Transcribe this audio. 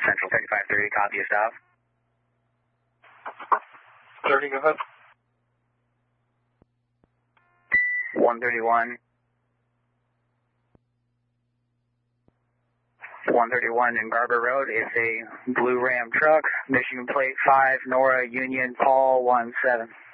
Central 3530, copy a stop. 30, go ahead. 131. 131 in Garber Road. It's a blue Ram truck, Michigan plate 5, Nora Union, Paul 17.